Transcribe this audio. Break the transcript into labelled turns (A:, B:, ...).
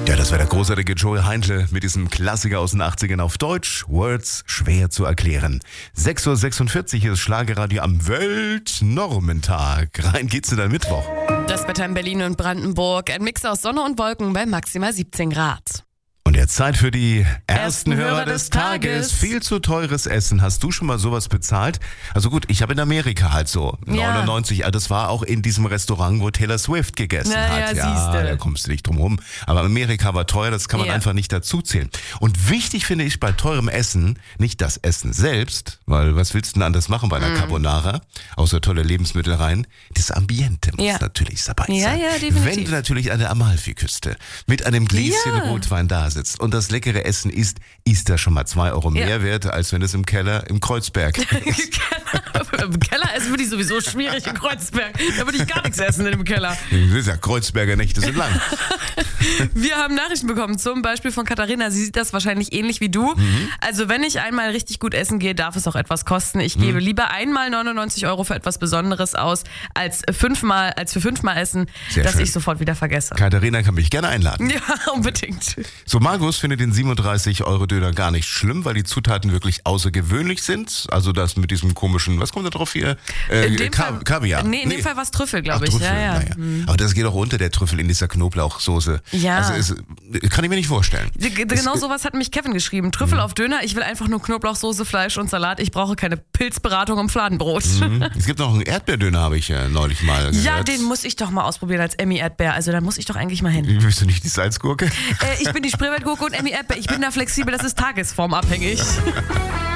A: Ja, das war der großartige Joey Heindle mit diesem Klassiker aus den 80ern auf Deutsch. Words schwer zu erklären. 6.46 Uhr ist Schlagerradio am Weltnormentag. Rein geht's in den Mittwoch.
B: Das Wetter in Berlin und Brandenburg. Ein Mix aus Sonne und Wolken bei maximal 17 Grad.
A: Und jetzt Zeit für die ersten
B: Ersten
A: Hörer des Tages. Viel zu teures Essen. Hast du schon mal sowas bezahlt? Also gut, ich habe in Amerika halt so 99, das war auch in diesem Restaurant, wo Taylor Swift gegessen hat. Ja,
B: siehste.
A: da kommst du nicht drum rum. Aber Amerika war teuer, das kann man einfach nicht dazu zählen. Und wichtig finde ich bei teurem Essen nicht das Essen selbst, weil was willst du denn anders machen bei einer Carbonara? Außer tolle Lebensmittel rein. Das Ambiente muss natürlich dabei sein.
B: Ja, definitiv.
A: Wenn du natürlich an der Amalfiküste mit einem Gläschen Rotwein da sitzt und das leckere Essen isst, ist das schon mal 2 Euro mehr wert, als wenn es im Keller im Kreuzberg ist.
B: Im Keller ist wirklich sowieso schwierig in Kreuzberg. Da würde ich gar nichts essen in dem Keller.
A: Ja, Kreuzberger Nächte sind lang.
B: Wir haben Nachrichten bekommen, zum Beispiel von Katharina. Sie sieht das wahrscheinlich ähnlich wie du. Also wenn ich einmal richtig gut essen gehe, darf es auch etwas kosten. Ich gebe lieber einmal 99 Euro für etwas Besonderes aus, als für 5-mal Essen, das ich sofort wieder vergesse.
A: Katharina kann mich gerne einladen.
B: Ja, unbedingt.
A: So, Markus findet den 37-Euro-Döner gar nicht schlimm, weil die Zutaten wirklich außergewöhnlich sind. Also das mit diesem komischen, was kommt da drauf hier? Kaviar.
B: Nee, in dem Fall war es Trüffel, glaube ich.
A: Trüffel,
B: Ja.
A: Aber das geht auch unter, der Trüffel in dieser Knoblauchsoße.
B: Ja.
A: Also kann ich mir nicht vorstellen.
B: Genau sowas hat mich Kevin geschrieben. Trüffel auf Döner, ich will einfach nur Knoblauchsoße, Fleisch und Salat. Ich brauche keine Pilzberatung im Fladenbrot.
A: Es gibt noch einen Erdbeerdöner, habe ich neulich mal gehört.
B: Ja, den muss ich doch mal ausprobieren als Emmy Erdbeer. Also da muss ich doch eigentlich mal hin.
A: Bist du nicht die Salzgurke?
B: Ich bin die Spreewaldgurke und Emmy Erdbeer. Ich bin da flexibel, das ist tagesformabhängig.